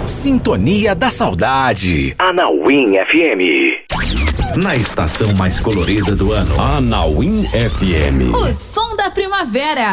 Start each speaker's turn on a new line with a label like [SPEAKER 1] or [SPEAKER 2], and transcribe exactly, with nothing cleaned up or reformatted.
[SPEAKER 1] Sintonia da Saudade.
[SPEAKER 2] Anauim F M.
[SPEAKER 3] Na estação mais colorida do ano. Anauim F M.
[SPEAKER 4] O som da primavera.